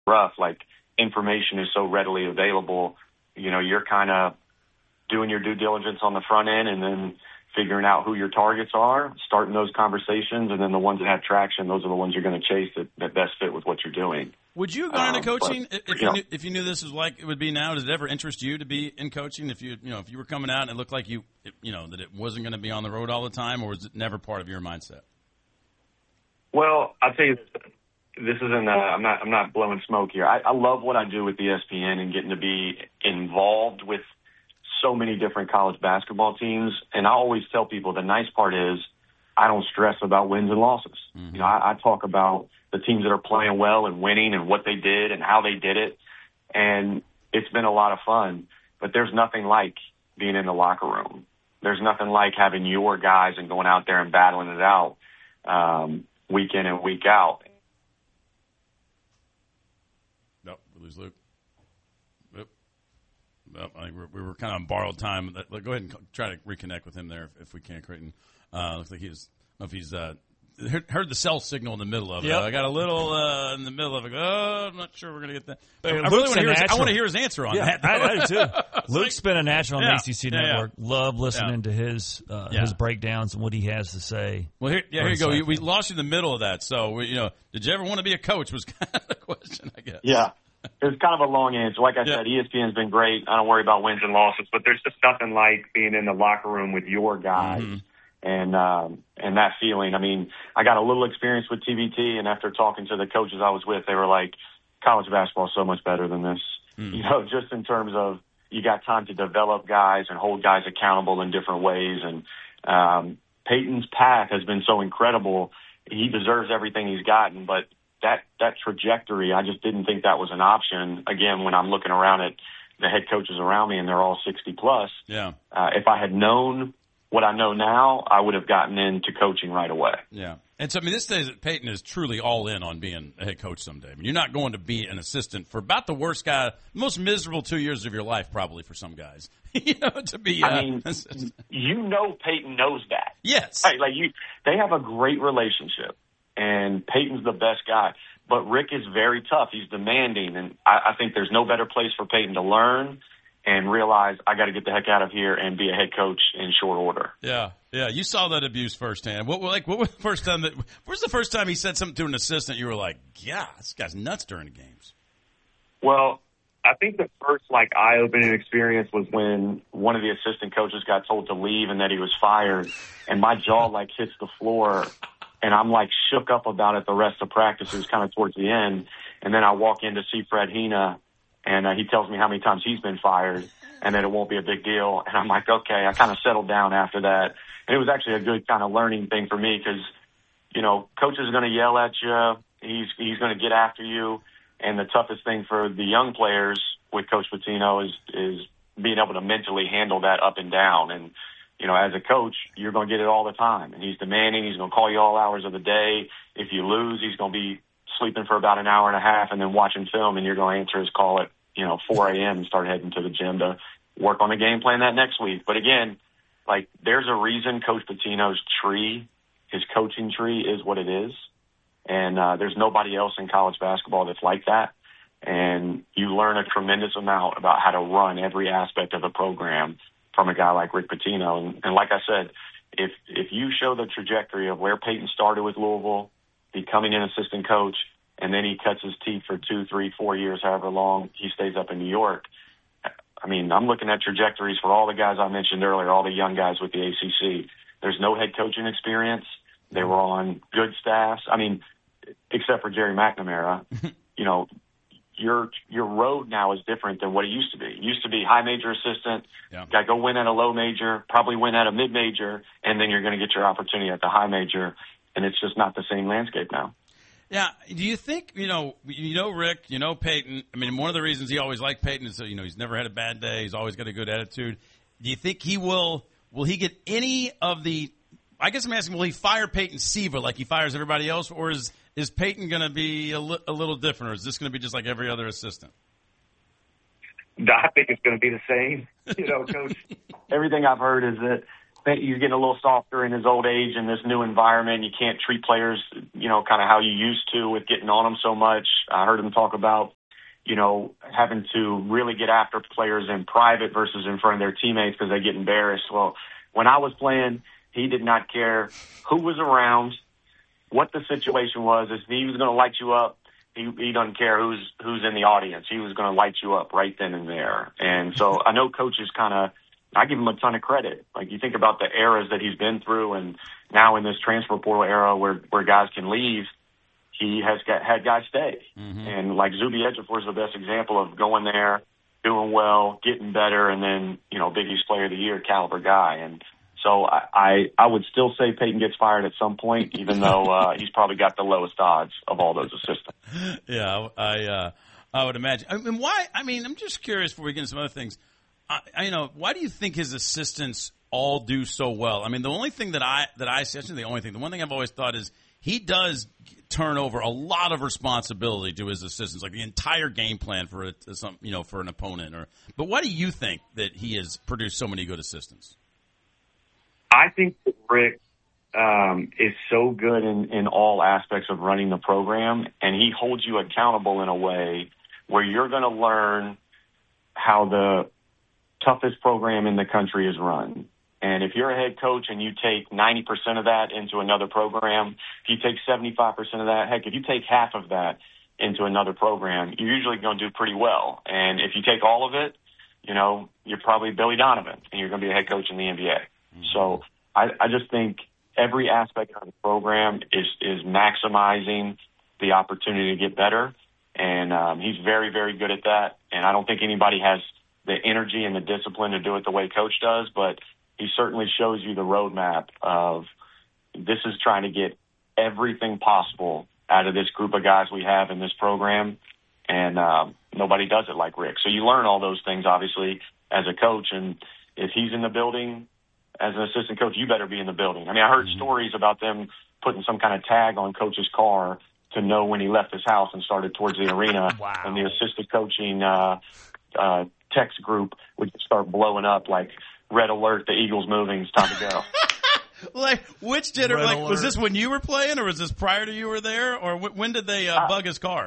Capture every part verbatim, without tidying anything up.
rough, like information is so readily available. You know, you're kind of doing your due diligence on the front end and then figuring out who your targets are, starting those conversations, and then the ones that have traction, those are the ones you're going to chase that, that best fit with what you're doing. Would you have gone into um, coaching but, if you you know, knew, if you knew this was like it would be now? Did it ever interest you to be in coaching? If you you know if you were coming out and it looked like you you know that it wasn't going to be on the road all the time, or was it never part of your mindset? Well, I'll tell you, this isn't. Uh, I'm not. I'm not blowing smoke here. I, I love what I do with E S P N and getting to be involved with so many different college basketball teams. And I always tell people the nice part is I don't stress about wins and losses. Mm-hmm. You know, I, I talk about the teams that are playing well and winning and what they did and how they did it. And it's been a lot of fun. But there's nothing like being in the locker room. There's nothing like having your guys and going out there and battling it out um, week in and week out. Nope, we lose Luke. Nope. Nope. I think we're, we were kind of on borrowed time. Go ahead and try to reconnect with him there if, if we can, Creighton. Uh, looks like he's, I don't know if he's uh, heard, heard the cell signal in the middle of it. Yep. I got a little uh, in the middle of it. Oh, I'm not sure we're going to get that. Hey, I, Luke's really want to hear his, I natural. want to hear his answer on Yeah, that. I, I do too. Luke's been a national on Yeah. the A C C Yeah, yeah. Network. Love listening Yeah. to his uh, Yeah. his breakdowns and what he has to say. Well, here, yeah, here Very you go. We, insightful. we lost you in the middle of that. So, we, you know, did you ever want to be a coach was kind of the question, I guess. Yeah. It's kind of a long answer. Like I Yeah. said, E S P N's been great. I don't worry about wins and losses, but there's just nothing like being in the locker room with your guys. Mm-hmm. And um, and that feeling. I mean, I got a little experience with T V T, and after talking to the coaches I was with, they were like, college basketball is so much better than this. Mm. You know, just in terms of you got time to develop guys and hold guys accountable in different ways. And um, Peyton's path has been so incredible. He deserves everything he's gotten, but that, that trajectory, I just didn't think that was an option. Again, when I'm looking around at the head coaches around me, and they're all sixty plus, Yeah. uh, if I had known what I know now, I would have gotten into coaching right away. Yeah. And so, I mean, this says that Peyton is truly all in on being a head coach someday. I mean, you're not going to be an assistant for about the worst guy, most miserable two years of your life, probably for some guys. you know, to be. Uh, I mean, you know, Peyton knows that. Yes. Right, like you, they have a great relationship, and Peyton's the best guy. But Rick is very tough. He's demanding, and I, I think there's no better place for Peyton to learn and realize I got to get the heck out of here and be a head coach in short order. Yeah, yeah. You saw that abuse firsthand. What, like, what was the first time that? What was the first time he said something to an assistant? You were like, "Yeah, this guy's nuts during the games." Well, I think the first like eye-opening experience was when one of the assistant coaches got told to leave and that he was fired, and my jaw like hits the floor, and I'm like shook up about it the rest of practice. It was kind of towards the end, and then I walk in to see Fred Hina. And uh, he tells me how many times he's been fired and that it won't be a big deal. And I'm like, okay, I kind of settled down after that. And it was actually a good kind of learning thing for me because, you know, coach is going to yell at you. He's, he's going to get after you. And the toughest thing for the young players with Coach Pitino is, is being able to mentally handle that up and down. And, you know, as a coach, you're going to get it all the time. And he's demanding. He's going to call you all hours of the day. If you lose, he's going to be sleeping for about an hour and a half and then watching film, and you're going to answer his call at, you know, four a.m. and start heading to the gym to work on the game plan that next week. But again, like there's a reason Coach Pitino's tree, his coaching tree is what it is. And uh, there's nobody else in college basketball that's like that. And you learn a tremendous amount about how to run every aspect of a program from a guy like Rick Pitino. And, and like I said, if if you show the trajectory of where Peyton started with Louisville, becoming an assistant coach, and then he cuts his teeth for two, three, four years, however long he stays up in New York. I mean, I'm looking at trajectories for all the guys I mentioned earlier, all the young guys with the A C C. There's no head coaching experience. They were on good staffs. I mean, except for Jerry McNamara. You know, your your road now is different than what it used to be. It used to be high major assistant, Yeah. got to go win at a low major, probably win at a mid major, and then you're going to get your opportunity at the high major. And it's just not the same landscape now. Yeah. Do you think, you know, you know Rick, you know Peyton. I mean, one of the reasons he always liked Peyton is that, you know, he's never had a bad day. He's always got a good attitude. Do you think he will, will he get any of the, I guess I'm asking, will he fire Peyton Siva like he fires everybody else? Or is, is Peyton going to be a, li- a little different? Or is this going to be just like every other assistant? I think it's going to be the same. You know, Coach, everything I've heard is that that you're getting a little softer in his old age in this new environment. You can't treat players, you know, kind of how you used to with getting on them so much. I heard him talk about, you know, having to really get after players in private versus in front of their teammates because they get embarrassed. Well, when I was playing, he did not care who was around, what the situation was. If he was going to light you up, he, he doesn't care who's who's in the audience. He was going to light you up right then and there. And so I know coaches kind of, I give him a ton of credit. Like, you think about the eras that he's been through, and now in this transfer portal era where, where guys can leave, he has got, had guys stay. Mm-hmm. And like Zuby Ejiofor is the best example of going there, doing well, getting better, and then, you know, Big East Player of the Year caliber guy. And so I, I, I would still say Peyton gets fired at some point, even though uh, he's probably got the lowest odds of all those assistants. Yeah, I uh, I would imagine. I mean, why? I mean, I'm just curious before we get into some other things. I, I, you know, why do you think his assistants all do so well? I mean, the only thing that I that I see, actually the only thing, the one thing I've always thought is he does turn over a lot of responsibility to his assistants, like the entire game plan for a, some, you know, for an opponent. Or, but why do you think that he has produced so many good assistants? I think that Rick um, is so good in, in all aspects of running the program, and he holds you accountable in a way where you're going to learn how the toughest program in the country is run. And if you're a head coach and you take ninety percent of that into another program, if you take seventy-five percent of that, heck, if you take half of that into another program, you're usually going to do pretty well. And if you take all of it, you know, you're probably Billy Donovan, and you're going to be a head coach in the N B A. Mm-hmm. So I, I just think every aspect of the program is, is maximizing the opportunity to get better. And um, he's very, very good at that. And I don't think anybody has the energy and the discipline to do it the way Coach does, but he certainly shows you the roadmap of this is trying to get everything possible out of this group of guys we have in this program, and um, nobody does it like Rick. So you learn all those things, obviously, as a coach, and if he's in the building as an assistant coach, you better be in the building. I mean, I heard mm-hmm. stories about them putting some kind of tag on Coach's car to know when he left his house and started towards the arena, wow. and the assistant coaching uh, uh, text group would start blowing up like, red alert, the Eagles moving, it's time to go. Like, which did it, like, alert. was this when you were playing, or was this prior to you were there, or w- when did they uh, uh, bug his car?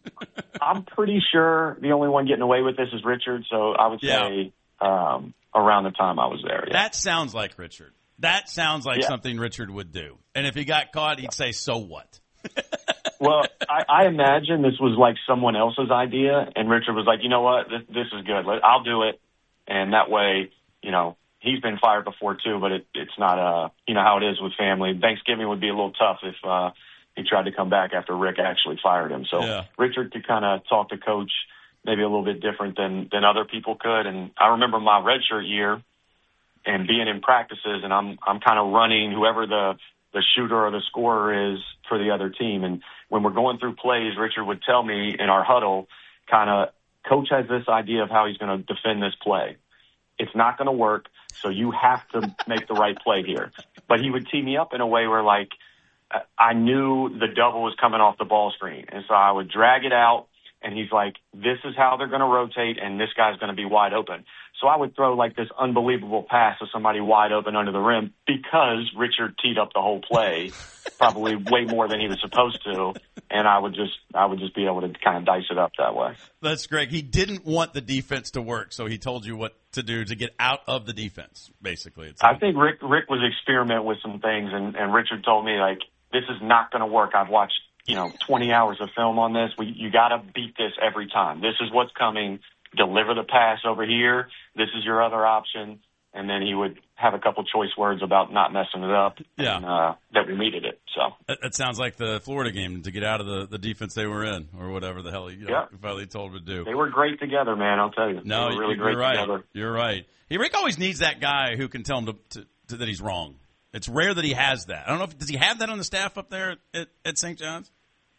I'm pretty sure the only one getting away with this is Richard, so I would yeah. say um, around the time I was there. Yeah. That sounds like Richard. That sounds like yeah. something Richard would do. And if he got caught, he'd say, so what? Well, I, I imagine this was like someone else's idea, and Richard was like, you know what, this, this is good. I'll do it, and that way, you know, he's been fired before too, but it, it's not, uh, you know, how it is with family. Thanksgiving would be a little tough if uh, he tried to come back after Rick actually fired him. So yeah. Richard could kind of talk to Coach maybe a little bit different than, than other people could. And I remember my redshirt year and being in practices, and I'm I'm kind of running whoever the, the shooter or the scorer is for the other team. And when we're going through plays, Richard would tell me in our huddle, kind of, Coach has this idea of how he's going to defend this play. It's not going to work, so you have to make the right play here. But he would tee me up in a way where, like, I knew the double was coming off the ball screen. And so I would drag it out, and he's like, this is how they're going to rotate, and this guy's going to be wide open. So I would throw, like, this unbelievable pass to somebody wide open under the rim because Richard teed up the whole play, probably way more than he was supposed to, and I would just I would just be able to kind of dice it up that way. That's great. He didn't want the defense to work, so he told you what to do to get out of the defense, basically. It's I think Rick Rick was experimenting with some things, and, and Richard told me, like, this is not going to work. I've watched, you know, twenty hours of film on this. We, you got to beat this every time. This is what's coming. Deliver the pass over here. This is your other option. And then he would have a couple choice words about not messing it up. Yeah. And, uh, that we needed it. So that, that sounds like the Florida game to get out of the, the defense they were in, or whatever the hell he you know, yeah. finally told him to do. They were great together, man. I'll tell you. No, they were really you're great right. together. You're right. He Rick always needs that guy who can tell him to, to, to, that he's wrong. It's rare that he has that. I don't know if does he have that on the staff up there at, at Saint John's?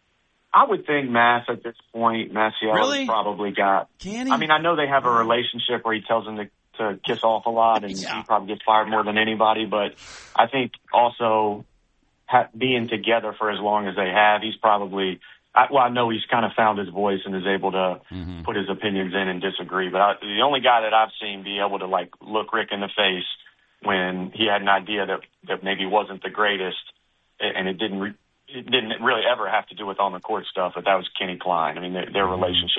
I would think Mass at this point, Massiello really? probably got. Can he? I mean, I know they have a relationship where he tells him to, to kiss off a lot, and yeah. he probably gets fired more than anybody. But I think also ha- being together for as long as they have, he's probably. I, well, I know he's kind of found his voice and is able to mm-hmm. put his opinions in and disagree. But I, the only guy that I've seen be able to like look Rick in the face when he had an idea that, that maybe wasn't the greatest, and it didn't re- it didn't really ever have to do with on the court stuff, but that was Kenny Klein. I mean, their, their relationship